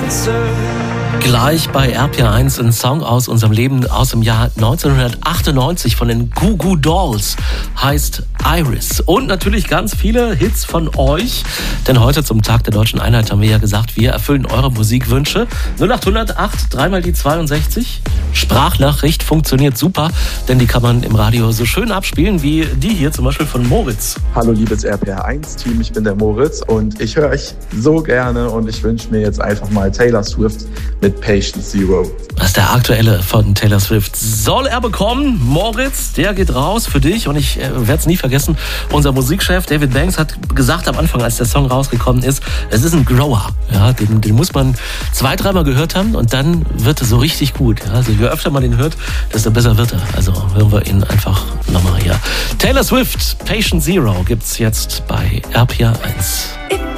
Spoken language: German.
Gleich bei RPR1 ein Song aus unserem Leben aus dem Jahr 1998 von den Goo Goo Dolls, heißt Iris. Und natürlich ganz viele Hits von euch, denn heute zum Tag der Deutschen Einheit haben wir ja gesagt, wir erfüllen eure Musikwünsche. 0808, dreimal die 62. Sprachnachricht funktioniert super, denn die kann man im Radio so schön abspielen wie die hier zum Beispiel von Moritz. Hallo liebes RPR1-Team, ich bin der Moritz und ich höre euch so gerne und ich wünsche mir jetzt einfach mal Taylor Swift mit Patient Zero. Das ist der aktuelle von Taylor Swift. Soll er bekommen? Moritz, der geht raus für dich und ich werde es nie vergessen. Unser Musikchef David Banks hat gesagt am Anfang, als der Song rausgekommen ist, es ist ein Grower. Ja, den muss man 2-3 Mal gehört haben und dann wird er so richtig gut. Ja, also je öfter man den hört, desto besser wird er. Also hören wir ihn einfach nochmal hier. Taylor Swift, Patient Zero gibt's jetzt bei RPR1.